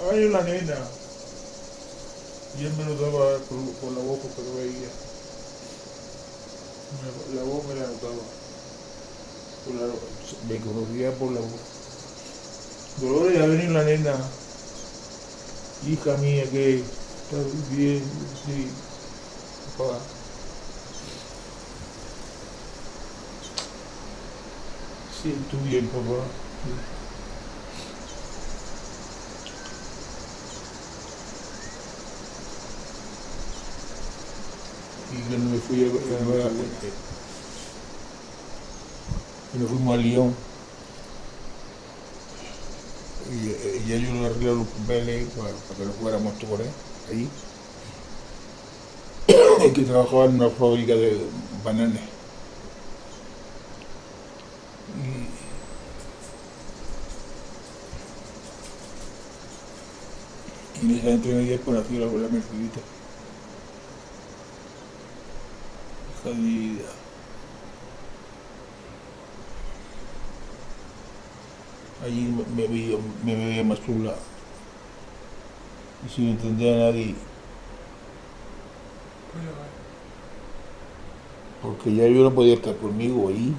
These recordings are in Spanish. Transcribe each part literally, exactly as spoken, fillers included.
Ay, la nena. Y él me lo daba por, por la boca, pero veía. Me- la voz me la notaba. Por la, me conocía por la voz. Dolores, ya venir la nena. Hija mía, que está bien, sí. Papá. Siento bien, papá. Y cuando me fui a, a, a, y nos fuimos a Lyon, y, y ya yo le arreglé los papeles para, para que no fuéramos todos ahí. Es que trabajaba en una fábrica de bananas. Y, y en esa entremedia pues nació la, la Mercedita. Hija de mi vida. Allí me, me, veía, me veía más sola. Y sin entender a nadie. Porque ya yo no podía estar conmigo ahí.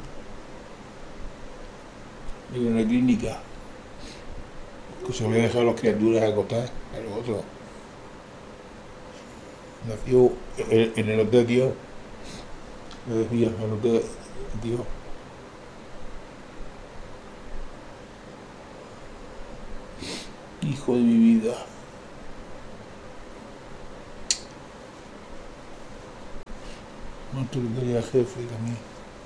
En una clínica. Que se había dejado a las criaturas acostadas a los otros. Nació en, en el hotel Dios. Me decía, en el hotel Dios. Hijo de mi vida. ¿Cuánto le quería jefe también?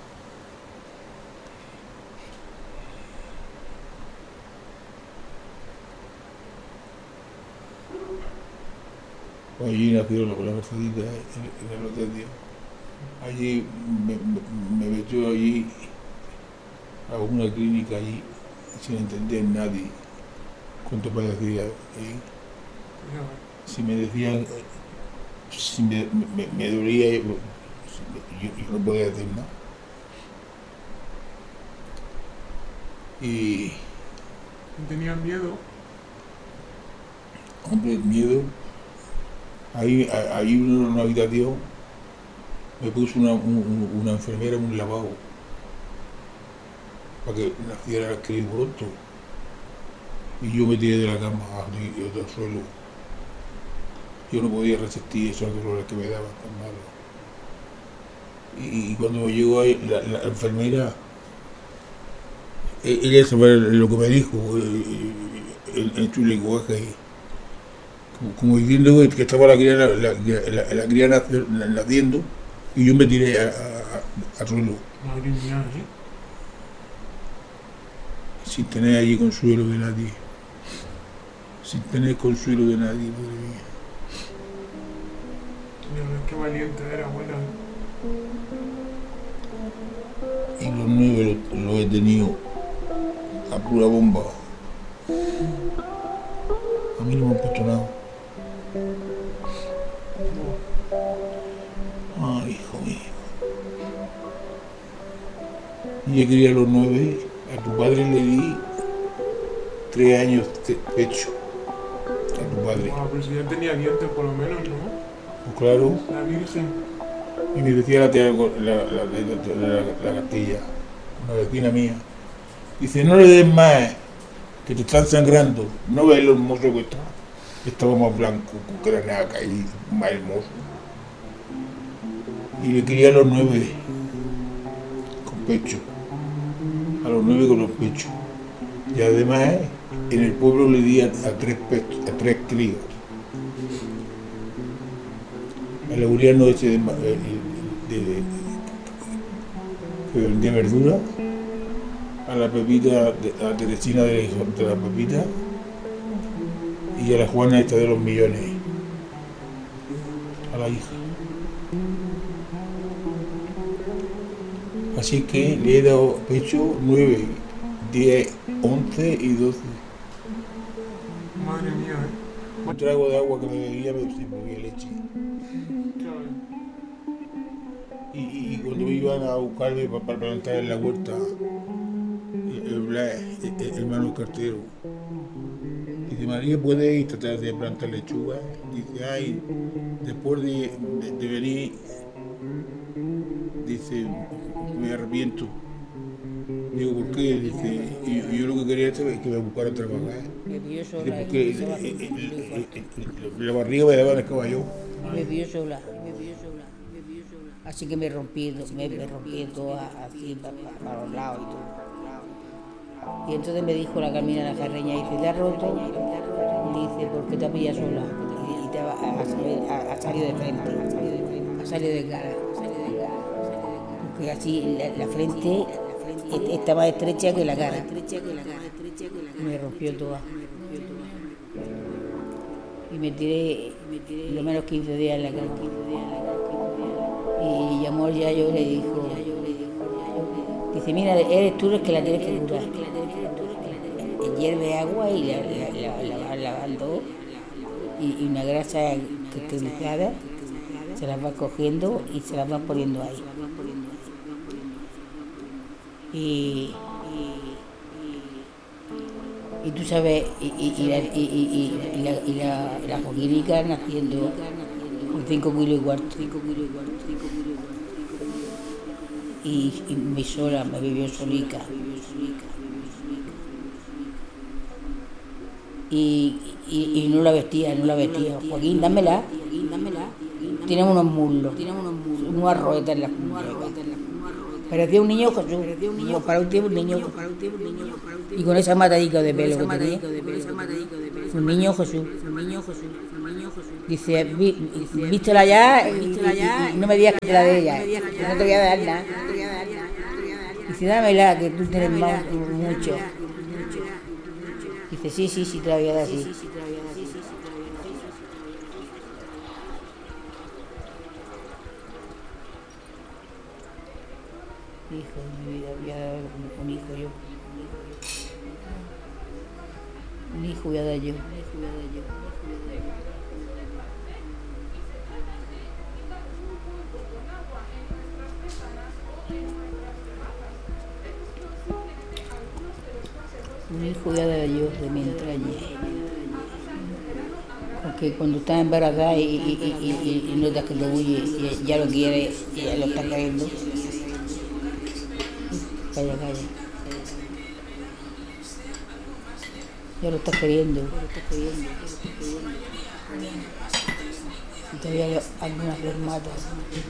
Allí nació la, la Mercedita en, en el hotel Dios. Allí me, me, me metió allí a una clínica allí sin entender nadie cuánto padecía allí. Si me decían, si me, me, me dolía, yo, yo no podía decir nada. Y... ¿Tenían miedo? Hombre, miedo. Ahí, ahí en una habitación me puso una, un, una enfermera en un lavabo para que naciera aquel broto. Y yo me tiré de la cama al suelo. Yo no podía resistir esos dolores que me daban tan malos. Y, y cuando me llegó ahí, la, la enfermera, ella sabe lo que me dijo en, en su lenguaje, como, como diciendo que estaba la cría, la, la, la, la cría naciendo y yo me tiré a, a, a suelo. Madre mía, ¿eh? Sin tener allí consuelo de nadie. Sin tener consuelo de nadie, madre mía. Mira, qué valiente era, abuela. Y los nueve los, los he tenido a pura bomba. A mí no me han puesto nada. Ay, hijo mío. Y yo quería los nueve. A tu padre le di tres años de pecho. A tu padre. Ah, pero si ya tenía dientes por lo menos, ¿no? Pues claro. La Virgen. Y me decía la, tía, la, la, la, la, la Castilla, una vecina mía. Dice, no le des más, que te están sangrando. No ves lo hermoso que está. Estaba más blanco, con granaca y más hermoso. Y le quería a los nueve con pecho. A los nueve con los pechos. Y además, en el pueblo le di a, a tres pechos, a tres críos. Al Auriano ese de, de, de, de verdura, a la Pepita, a la Teresina de, de la Pepita y a la Juana esta de los millones, a la hija. Así que le he dado pecho nueve, diez, once y doce. Madre mía, ¿eh? Un trago de agua que me bebía me bebía leche. Y, y, y cuando me iban a buscarme para, para plantar en la huerta, el, el, el hermano cartero, dice, María puede ir tratar de plantar lechuga. Dice, ay, después de, de, de venir, dice, me arrepiento. Digo, ¿por qué? Dice, y yo lo que quería es que me buscara a trabajar. Me vio sola. Dice, y porque me estaba el- el- cogiendo el- el cuarto. el- el- la barriga me daba el caballo. Y me vio sola. y me vio sola. y me vio sola. Así que me rompí, me, me rompí todo a- así para, para los lados y todo. Y entonces me dijo la Carmina la Jarreña, dice, ¿te has roto? Dice, ¿por qué te pillas sola? Y, y te va a, a, salir- a, a salir de frente, a salir de frente, a salir de cara. Porque así la, la frente est- está más estrecha que la cara. Me rompió toda. Y me tiré lo menos quince días en la cama. Y llamó al Yayo y le dijo, dice, mira, eres tú el que la tienes que curar. Hierve agua y la, la, la, la, la, la todo. Y, y una grasa que esté lijada, se las va cogiendo y se las va poniendo ahí. Y, y tú sabes, y, y, y, la, y, y, y, la, y la, la joquinica naciendo con cinco kilos y cuarto. Y, y mi sola, me vivió solica. Y, y, y no la vestía, no la vestía. Joaquín, dámela. Tiene unos muslos, unos arroetas en las muñecas. Parecía un niño Jesús, digo, para un tiempo un niño Jesús. Y con esa matadica de pelo que tenía, un niño Jesús. Dice, "Vi- vístela ya y, y- y no me digas que te la de ella, que no te voy a dar nada. Dice, dámela, que tú tienes más, mucho. Dice, sí, sí, sí, te la voy a dar, sí. Hijo de mi vida, voy a dar un, un hijo yo. Un hijo voy a dar yo. Un hijo voy a dar yo de mi entraña. Porque cuando estás embarazada y, y, y, y, y notas que te huye, y ya lo quiere, y ya lo está queriendo. Calla, calla. Ya lo estás queriendo. Y todavía hay algunas dos matas.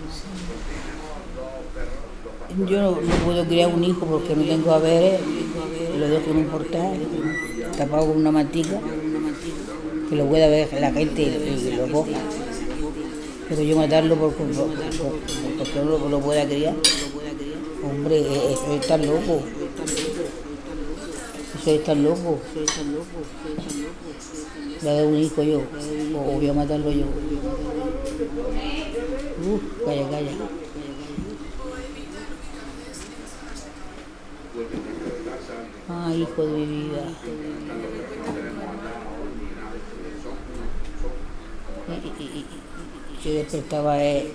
Yo no, no puedo criar un hijo porque no tengo haberes, lo dejo en un portal, tapado con una mantica, que lo pueda ver la gente y lo coja. Pero yo matarlo porque, porque no lo, lo pueda criar. Hombre, eso es tan loco. Eso es tan loco. Le doy un hijo yo, o voy a matarlo yo. Uf, calla, calla. Ay, hijo de mi vida. Y, y, y, y yo despertaba eh,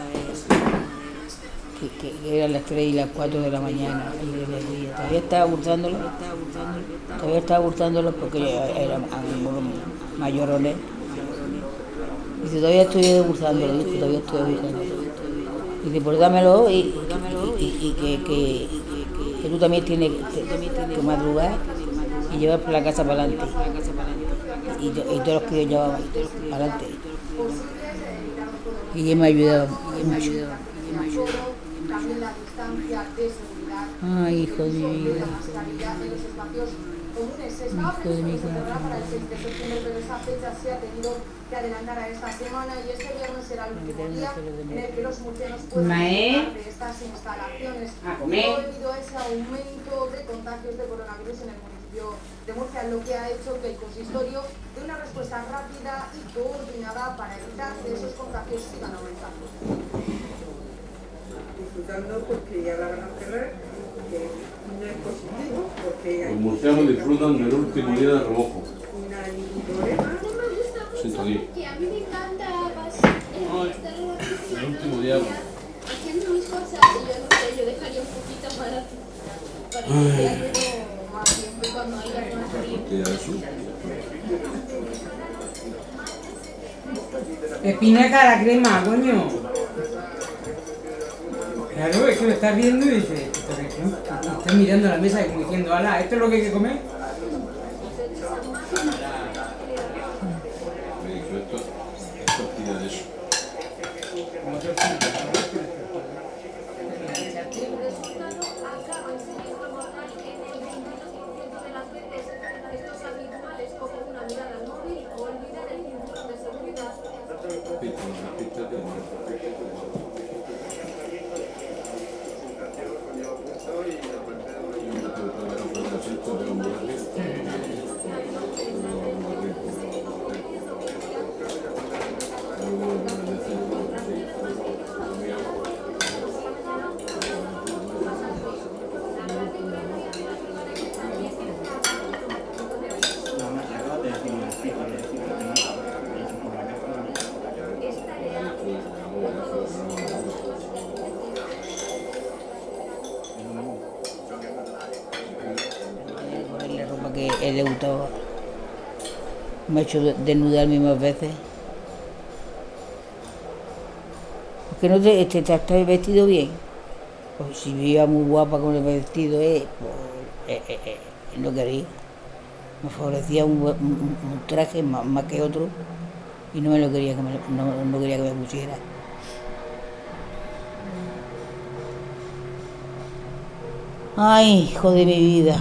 que, que, que eran las tres y las cuatro de la mañana. Y yo le decía, todavía estaba hurtándolo, todavía estaba hurtándolo porque eran algunos mayorones. Dice, todavía estoy hurtándolo, dice, todavía estoy hurtándolo. Dice, pues dámelo y, y, y, y que, que, que tú también tienes que, que madrugar y llevar por la casa para adelante. Y, y todos los que yo llevaba para adelante. Y ella me ha ayudado mucho. También la distancia de seguridad. Ay, hijo de mi La vida. mascarilla en los espacios comunes. Se estaba Hijo de mi previsto que se corazón. para el seis de septiembre, pero esa fecha se ha tenido que adelantar a esta semana y este viernes será el último día en el que los murcianos pueden disfrutar de estas instalaciones. Todo debido a ese aumento de contagios de coronavirus en el municipio de Murcia, lo que ha hecho que el consistorio dé una respuesta rápida y coordinada para evitar que esos contagios sigan aumentando. Disfrutando porque ya la van a cerrar, que no es positivo, porque hay Los murcianos disfrutan del último día de remojo. no hay ningún problema. ciento diez. Que a mí me encanta eh, estar en la piscina El último día. haciendo mis cosas y yo no sé, yo dejaría un poquito para, para que sea algo más tiempo y cuando haya más tiempo. tortilla de eso. Espinaca a la crema, coño. Claro, es que lo estás viendo y dices, ¿esto qué es? Y estás mirando a la mesa como diciendo, ala, ¿esto es lo que hay que comer? Me dijo, esto es tortilla de eso. La ropa que él le gustaba. Me ha hecho desnudarme más veces. ¿Por qué no te, te, te estás vestido bien? Pues si me iba muy guapa con el vestido, eh, pues, eh, eh, eh, no quería. Me favorecía un, un, un traje más, más que otro y no me lo quería que me, no, no quería que me pusiera. Ay, hijo de mi vida.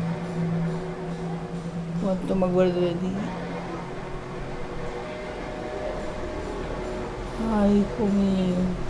Cuánto me acuerdo de ti. Ay, hijo mío.